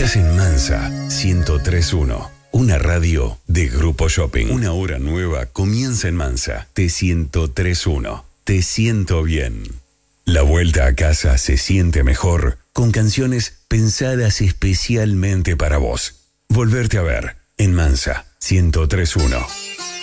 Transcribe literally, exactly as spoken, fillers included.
Estás en Mansa ciento tres punto uno, una radio de Grupo Shopping. Una hora nueva comienza en Mansa. T ciento tres punto uno. Te siento bien. La vuelta a casa se siente mejor con canciones pensadas especialmente para vos. Volverte a ver en Mansa ciento tres punto uno.